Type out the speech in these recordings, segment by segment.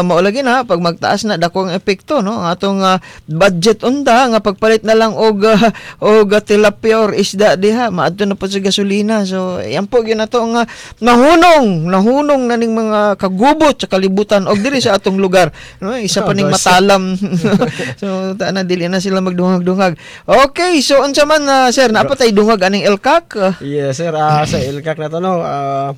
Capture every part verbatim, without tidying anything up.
mao lagi na pag magtaas na dako ang epekto no ang atong uh, budget unta nga pagpalit na lang og uh, og uh, tilapia or isda diha maadto na po sa gasolina. So yan po gyud nato nga nahunong nahunong na ning mga kagubot sa kalibutan og diri sa atong lugar no isa pa ning matalam. So ta na dili na sila magdungag-dungag. Okay, so unsa man uh, sir napatay dungag aning L C A C? Yes sir, uh, sa L C A C na to no uh,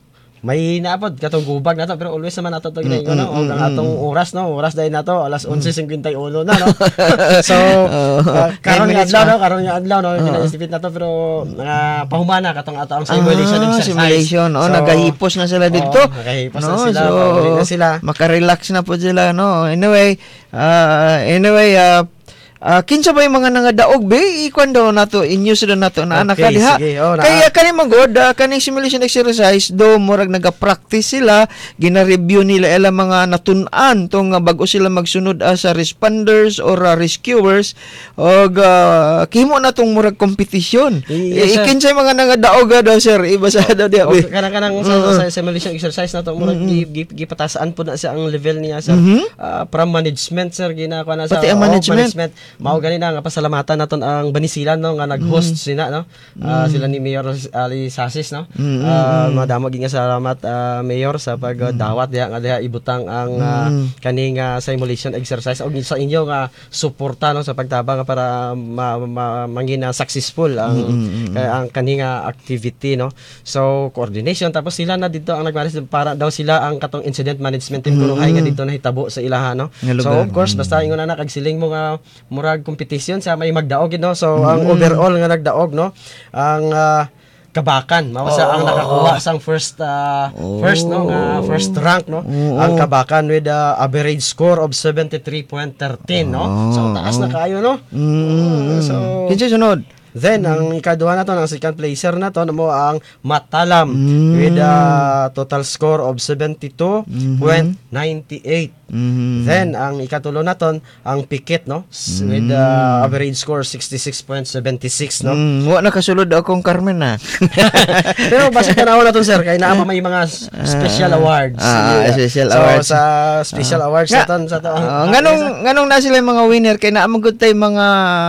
may naapod katong gubag nato pero always naman nato to ginay mm, no mm, og ang atong oras no oras dahil nato alas eleven fifty-one na no. So uh, karon nga adlaw no karon nga adlaw no ginaisipit nato pero uh, pahumana katong ato ang simulation ah, exercise. Simulation oh so, nagahipos na sila dito. Oh, nagahipos no? na sila, so, na sila. Maka-relax na po sila no. Anyway, uh, anyway uh, Uh, kinsa ba yung mga nangadaog be ikwan daw nato in-use daw nato na anak okay, diha oh, kaya kani magod uh, kani simulation exercise do murag naga-practice sila gina-review nila ela mga natun-an tong uh, bag-o sila magsunod uh, sa responders or uh, rescuers og uh, kimo na tong murag competition yes, e, kinsa yung mga nangadaog uh, daw sir ibasa daw diha be kanang kanang uh, sa, sa simulation exercise nato murag mm-hmm. gipatasaan po na sa ang level niya sir mm-hmm. uh, from management sir ginakuha na sa pati ang management, oh, management. Mao gani na nga pasalamatan naton ang Banisilan no nga nag-host mm. sina no. Uh, mm. Sila ni Mayor Ali Sasis no. Mm. Uh, madamo gyud nga salamat uh, Mayor sa pagdawat diha nga diha ibutang ang uh, mm. kaning uh, simulation exercise og sa inyo nga suporta no sa pagtabang para ma, ma, mangina successful ang mm. uh, ang kaning uh, activity no. So coordination tapos sila na dito ang nagmanis para daw sila ang katong incident management team kuno ay nga dito nahitabo sa ilaha no. So of course basta ingon na kag siling mo nga murag competition sa may magdaog no so mm. ang overall nga nagdaog no ang uh, Kabakan mao sa oh, ang nakakuha oh. sang first uh, oh. first no nga first rank no oh. ang Kabakan with a uh, average score of seventy-three point one three no oh. So taas na kayo no mm. So kinsa sunod. Then, mm. ang ikaduha na to, ang second placer na to, mo ang Matalam mm. with a total score of seventy-two point nine eight. Mm-hmm. Then, ang ikatulo na to, ang Pikit, no? Mm. With a average score sixty-six point seven six, no? Mm. Wa na kasulod akong Carmen, na. Pero, basta panahon na to, sir, kaya naama may mga special awards. Ah, uh, special so, awards. sa special uh, awards na to, sa to. Uh, nganong, nganong na sila yung mga winner, kaya naamang good tayo mga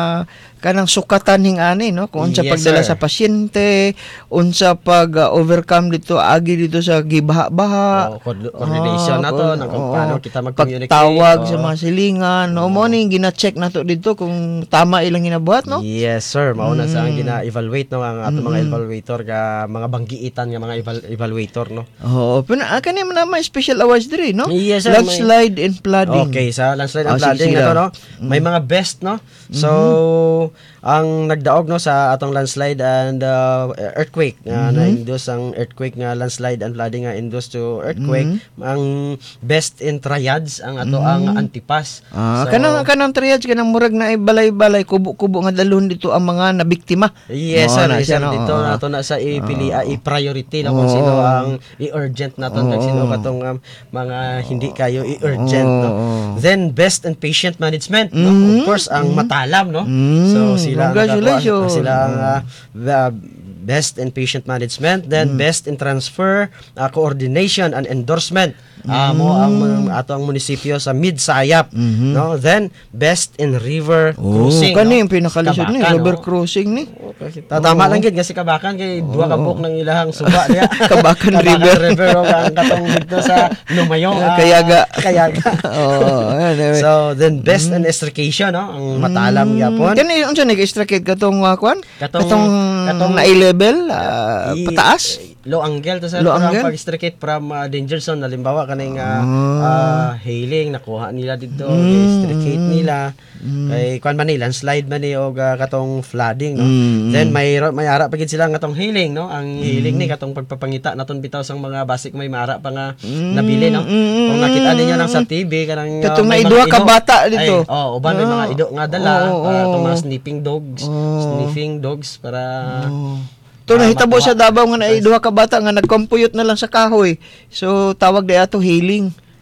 kanang sukatan hing ani no kung unsa yes, pagdala sir. Sa pasyente unsa pag uh, overcome dito agi dito sa gibaha-baha oh, coordination oh, na to oh, nang oh, paano kita mag-communicate pagtawag oh. sa mga silingan no oh. mo ning gina-check nato dito kung tama ilang ginabuhat no yes sir mao na mm. sa ang gina-evaluate no ang ato mm-hmm. mga evaluator ka mga banggiitan nga mga eval- evaluator no oh pero ah, kani man may special awards diri no yes, sir, landslide may... and flooding okay sa landslide and oh, flooding na to no mm. may mga best no so mm-hmm. ang nagdaog no sa atong landslide and uh, earthquake nga mm-hmm. na-induce ang earthquake nga landslide and flooding nga induce to earthquake mm-hmm. ang best in triads ang ato mm-hmm. ang Antipas ah, so, kanang kanang triads kanang murag na balay-balay kubo-kubo nga dalhon dito ang mga nabiktima yes sir, oh, yes, sir no, dito oh. nato na sa ipili oh. i-priority na kung oh. sino ang i-urgent naton oh. kag sino katong um, mga hindi kayo i-urgent oh. no then best in patient management mm-hmm. no of course ang mm-hmm. Matalam no mm-hmm. so sila congratulations sila ang uh, uh, best in patient management then mm. best in transfer uh, coordination and endorsement uh, mm. mo ang ato ang munisipyo sa Midsayap mm-hmm. no then best in river oh, cruising kani ang no? Pinakalisod ni river oh. crossing ni okay. Tama oh. lang gid kasi Kabakan kay oh. duha ka buok ng ilahang suba niya Kabakan river river o ang katong dito sa Lumayong uh, Kayaga Kayaga oh anyway. So then best mm. in extrication no ang Matalam mm. gyapon kani unsa nag-extricate katong uh, kwan katong katong, katong na level uh, I, pataas low angle to sa pag-extricate from uh, danger zone halimbawa kaning uh, oh. uh, hailing nakuha nila dito mm. extricate nila mm. kay kwan man ni landslide man ni og uh, katong flooding no mm. then may may ara pa gid sila nga katong hailing no ang mm. hailing ni katong pagpapangita naton bitaw sang mga basic may mara pa nga mm. nabili no mm. kung nakita ninyo nang sa T V kanang uh, katong may duha ka bata dito ay, oh uban oh. may mga ido nga dala oh, oh. uh, mga sniffing dogs oh. sniffing dogs para oh. to uh, nahitabo sa Davao nga naay duha ka bata nga nagkompuyot na lang sa kahoy so tawag di ato hailing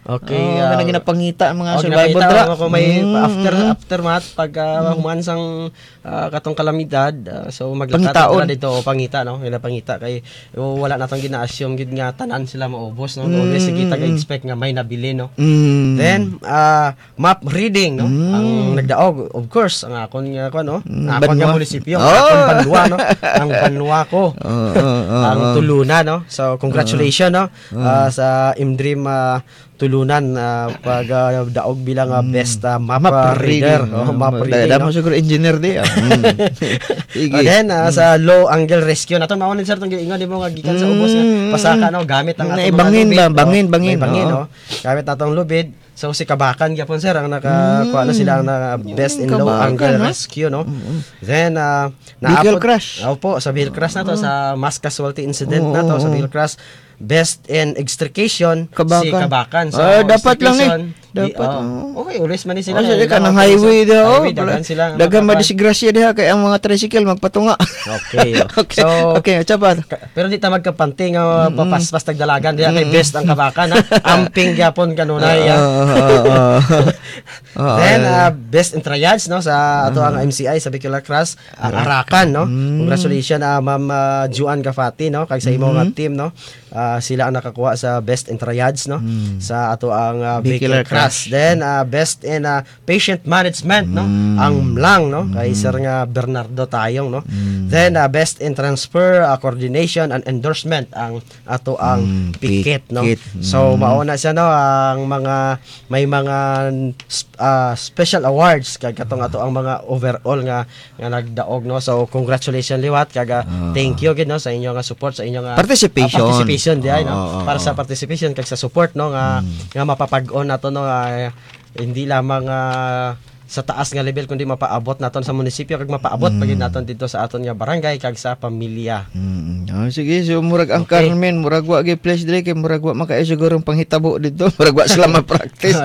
Okay, Oh, ah, kanang ginapangita ang mga Og survivor nakita dra. ako may Mm, after mm. aftermath pag uh, human sang ah, katong kalamidad, ah, so maglakad Pangitaon. na dito o pangita no, ila pangita kay o, wala natong gina-assume gid nga tanan sila maubos no. Mm, Always sige mm, taga mm. expect nga may nabili no. Mm. Then ah, map reading no, Mm. ang nagdaog of course ang akon nga ko no, Mm, ang akon nga Banwa. munisipyo, Oh. ang akon banwa no, ang banwa ko. Oo, oo, oo. ang Tuluna no. So congratulations no ah, sa Imdream ah, Tulunan ah, pag ah, daog bilang ah, best ah, map, Map ah, reader. reading. Oh, map Mm. reading. Dahil no? mo siguro engineer di. ah. Mm. Sige. Oh, then ah, sa low angle rescue nato mao sir tong giingon di mo nga gikan sa ubos nga Mm. pasaka no gamit ang Na, atong mga bangin lubid, ba? oh. Bangin, bangin, May bangin oo. oh. Gamit natong lubid. So si Kabakan gyapon sir ang naka kuha na sila ang na best in low Kabakan, angle ha? rescue no. Then uh, Vehicle crash. Opo, sa vehicle crash na to sa mass casualty incident Oo, na to sa oo. vehicle crash. Best in extrication Kabakan. si Kabakan. So, Ah, dapat lang ni. extrication, di- Dapat, oh. oo. Okay, ulis man ni sila. Oh, sige Ilang ka ng mga highway police, daw. highway, daghan sila. ang Dagan makakuha. madisgrasya diha kay ang mga tricycle magpatunga. Okay. oh. okay. So, okay, chapat. Ka- pero di ta magkapanting nga papaspas tagdalagan diya kay best ang Kabakan ha. Amping gyapon kanunay. Oo, ah. oo, oo. Oo, Then oo. uh, best in triads no sa ato ang M C I sa Bicola Cross ang Arakan no. Congratulations uh, Ma'am uh, Juan Gafati no kay sa imo nga team no. Uh, sila ang nakakuha sa best in triads no sa ato ang uh, Bicola Bicola Cross. Then uh, best in uh, patient management no ang M L A N no kay Sir nga Bernardo Tayong no. Then uh, best in transfer uh, coordination and endorsement ang ato ang Mm, Pikit no. Pikit. So mauna siya no ang mga may mga sp- ah, special awards kag katong ato ang mga overall nga nga nagdaog no. So congratulations liwat kaga thank you gid no sa inyo nga support sa inyo nga Participation. ah, participation di ay no. Oo, oo, Para oo. sa participation kag sa support no nga nga mapapag-on nato no nga, hindi lamang ah, sa taas nga level kundi mapaabot naton sa munisipyo kag mapaabot mm. pagid naton dito sa aton nga barangay kag sa pamilya. Mm. Oh, sige, so murag ang Okay. Carmen, murag wa gyud place dire kay murag wa makaay siguro ang panghitabo dito. Murag wa sila ma-practice.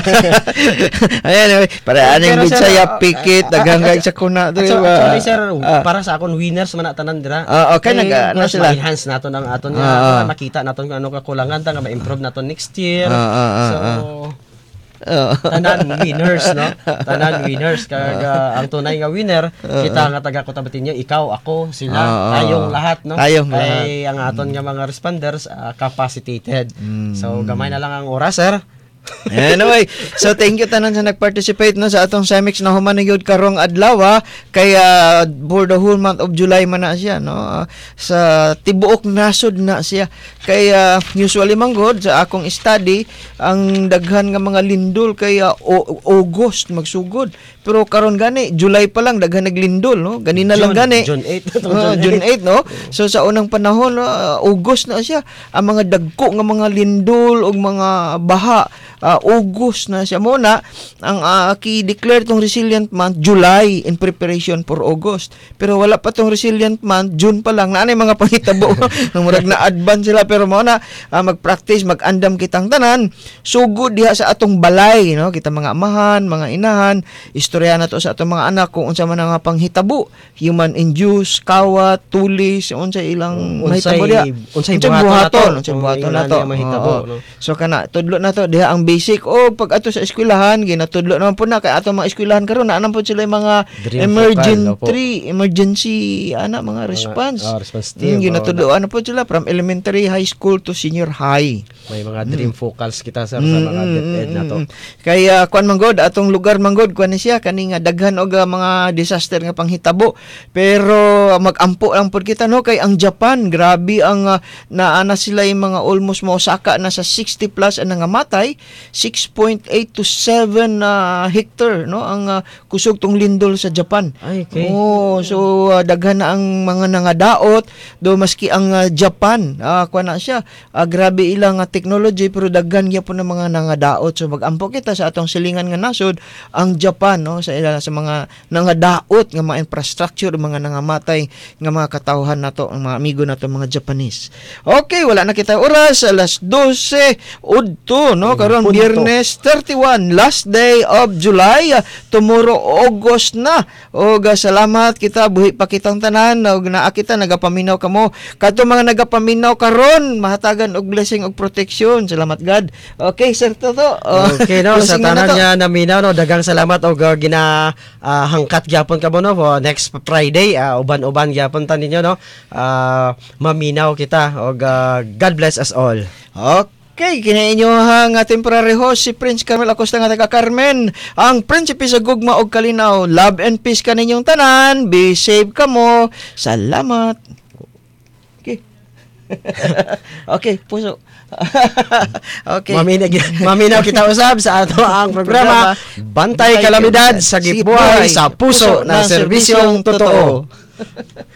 Ayan, eh, para Pero aning sir, Bisaya ah, pikit ah, daghang ah, kay sa kuna At dire so, ba. actually sir, Ah. para sa akon winners man na tanan dira. Ah, okay, Kay nag- ano mas sila? ma-enhance naton ang aton nga Ah, ah. nga makita naton kung ano kakulangan ta nga ma-improve naton next year. Ah, ah, ah, so ah. Oh. tanan winners no. Tanan winners kag ah, ang tunay nga winner kita nga taga Cotabato ikaw, ako, sila, Ah, ah, tayong ah. lahat no. Tayong Kay ang aton nga mga responders ah, capacitated. So gamay na lang ang oras sir. Anyway, so thank you tanan sa nag-participate no sa atong Semix na human na gyud karong adlaw ah. Kaya for the whole month of July man na siya no. Ah, sa tibuok nasod na siya. Kaya usually man god sa akong study ang daghan nga mga lindol kaya o- August magsugod. Pero karon gani July pa lang daghan naglindol no. Ganina lang June- gani. June eighth. Oh, June eighth no. So sa unang panahon no, uh, August na siya. Ang mga dagko nga mga lindol ug mga baha uh, August na siya muna ang uh, ki-declare tong resilient month July in preparation for August. Pero wala pa tong resilient month June pa lang na anay mga pangitabo nang murag na advance sila pero mao na uh, mag-practice mag-andam kitang tanan sugod diha sa atong balay no kita mga amahan, mga inahan, istorya na to sa atong mga anak kung unsa man ang mga panghitabo, human induced, kawat, tulis, unsa ilang Unsay- mahitabo diha. unsay Unsay buhaton buhaton, nato, unsay kung buhaton ingon nato. niya mahitabo, Oo. no? So kana tudlo na to diha ang basic o pag ato sa eskwelahan ginatudlo naman po na kay ato mga eskwelahan karon na anam po sila yung mga Dream emergency emergency ana mga response. ah, response Mm, team, ginatudlo ano po sila from elementary, high school to senior high. May mga dream focals kita sir sa mga DepEd na to. Mm. Kaya kuan manggod atong lugar manggod kuan ni siya kani nga daghan og ah, mga disaster nga panghitabo. Pero magampo lang pud kita no kay ang Japan grabe ang ah, naana sila yung mga almost mo saka na sa sixty plus ang nangamatay, six point eight to seven na hectare no ang ah, kusog tong lindol sa Japan. Ay, okay. Oh, so ah, daghan na ang mga nangadaot do maski ang ah, Japan ah kuan na siya ah, grabe ilang ah, technology pero daghan gyapon ng mga nangadaot so magampo kita sa atong silingan nga nasod ang Japan no sa ila sa mga nangadaot nga mga infrastructure mga nangamatay nga mga katawhan nato ang mga amigo nato mga Japanese. Okay, wala na kita oras alas dose udto no karon punto. Biyernes thirty-one, last day of July. Uh, tomorrow August na. Og uh, salamat kita buhi pa kitang tanan og naa kita nagapaminaw kamo. Kadto mga nagapaminaw karon mahatagan og blessing og protection. Salamat God. Okay, Sir Toto. Uh, Okay no, sa closing na tanan na to. niya naminaw no, dagang salamat og uh, gina ah, hangkat gyapon kamo no for next Friday, ah, uban-uban gyapon ta ninyo no. Ah, maminaw kita og ah, God bless us all. Okay, kinainyo nga temporary host si Prince Carmel Acosta nga taga Carmen, ang prinsipe sa gugma og kalinaw. Love and peace kaninyong tanan. Be safe kamo. Salamat. Okay. Okay, puso. Okay. Maminaw, maminaw kita usab sa ato ang programa Bantay Kalamidad sa Gibuhay sa Puso ng Serbisyong Totoo.